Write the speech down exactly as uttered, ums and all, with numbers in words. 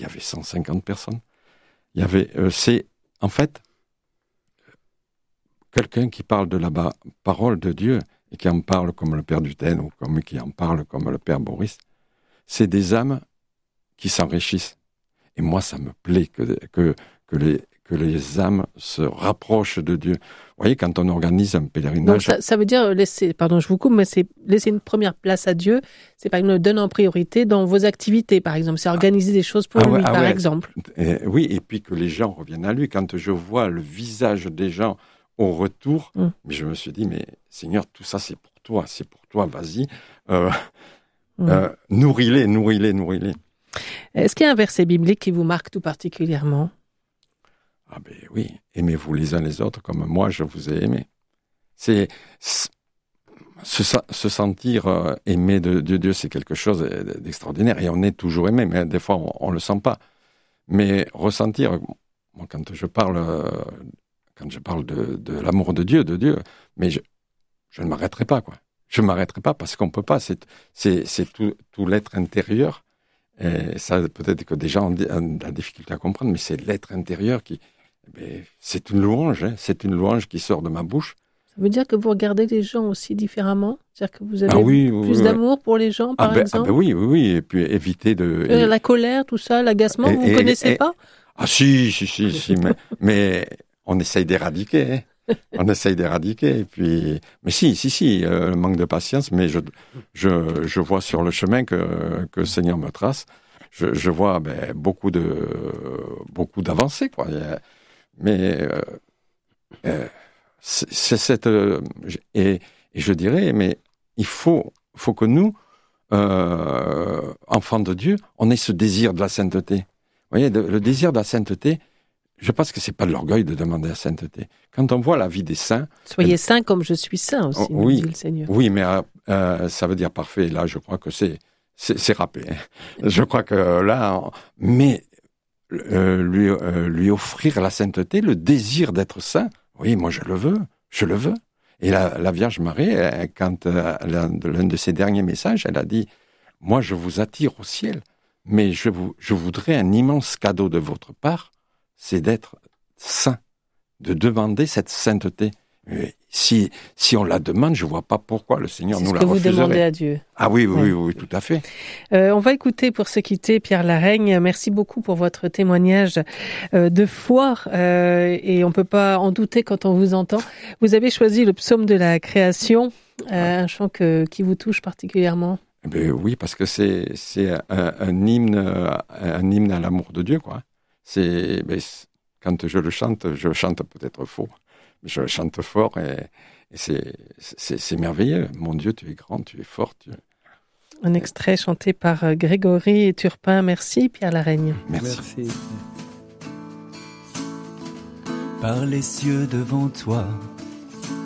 il y avait cent cinquante personnes. Il y avait, euh, c'est, en fait, quelqu'un qui parle de la ba- parole de Dieu et qui en parle comme le Père Duthène ou comme, qui en parle comme le Père Boris, c'est des âmes qui s'enrichissent. Et moi, ça me plaît que, que, que, les, que les âmes se rapprochent de Dieu. Vous voyez, quand on organise un pèlerinage... Donc ça, ça veut dire, laisser, pardon, je vous coupe, mais c'est laisser une première place à Dieu, c'est par exemple donner en priorité dans vos activités, par exemple. C'est organiser ah, des choses pour ah, lui, ouais, par ah, ouais. exemple. Et, oui, et puis que les gens reviennent à lui. Quand je vois le visage des gens au retour, mm. mais je me suis dit, mais Seigneur, tout ça, c'est pour toi, c'est pour toi, vas-y. Euh, mm. euh, nourris-les, nourris-les, nourris-les. Est-ce qu'il y a un verset biblique qui vous marque tout particulièrement ? Ah ben oui, aimez-vous les uns les autres comme moi je vous ai aimé. C'est, c'est se, se sentir euh, aimé de, de Dieu, c'est quelque chose d'extraordinaire et on est toujours aimé, mais des fois on, on le sent pas. Mais ressentir, moi quand je parle, euh, quand je parle de, de l'amour de Dieu, de Dieu, mais je, je ne m'arrêterai pas quoi. Je ne m'arrêterai pas parce qu'on peut pas. C'est, c'est, c'est tout, tout l'être intérieur. Et ça, peut-être que des gens ont la difficulté à comprendre, mais c'est l'être intérieur qui... Mais c'est une louange, hein, c'est une louange qui sort de ma bouche. Ça veut dire que vous regardez les gens aussi différemment ? C'est-à-dire que vous avez ah oui, plus oui, d'amour pour les gens, par ah ben, exemple ? ah ben oui, oui, oui, et puis éviter de... Euh, la colère, tout ça, l'agacement, et, vous ne connaissez et, pas ? Ah si, si, si, si mais, mais on essaye d'éradiquer, hein. On essaye d'éradiquer, et puis... Mais si, si, si, euh, le manque de patience, mais je, je, je vois sur le chemin que, que le Seigneur me trace, je, je vois ben, beaucoup de beaucoup d'avancées, quoi. Mais euh, euh, c'est, c'est cette... Euh, et, et je dirais, mais il faut, faut que nous, euh, enfants de Dieu, on ait ce désir de la sainteté. Vous voyez, de, le désir de la sainteté, je pense que c'est pas de l'orgueil de demander la sainteté. Quand on voit la vie des saints... Soyez saints comme je suis saint aussi, oh, oui, dit le Seigneur. Oui, mais euh, ça veut dire parfait. Là, je crois que c'est, c'est, c'est râpé. Hein. Je crois que là... Mais euh, lui, euh, lui offrir la sainteté, le désir d'être saint, oui, moi je le veux, je le veux. Et la, la Vierge Marie, quand euh, l'un de ses derniers messages, elle a dit, moi je vous attire au ciel, mais je, vous, je voudrais un immense cadeau de votre part, c'est d'être saint, de demander cette sainteté. Mais si, si on la demande, je ne vois pas pourquoi le Seigneur c'est nous ce la que vous refuserait. demandez à Dieu. Ah oui, oui, oui, oui, oui, tout à fait. Euh, on va écouter pour se quitter Pierre Larraigne. Merci beaucoup pour votre témoignage euh, de foi euh, et on ne peut pas en douter quand on vous entend. Vous avez choisi le psaume de la création, euh, ouais. un chant que, qui vous touche particulièrement. Eh bien, oui, parce que c'est, c'est un, un, hymne, un hymne à l'amour de Dieu, quoi. C'est, ben, quand je le chante, je chante peut-être faux. Je chante fort et, et c'est, c'est, c'est merveilleux. Mon Dieu, tu es grand, tu es fort. Tu... Un extrait chanté par Grégory Turpin. Merci Pierre Larraigne. Merci. Merci. Par les cieux devant toi,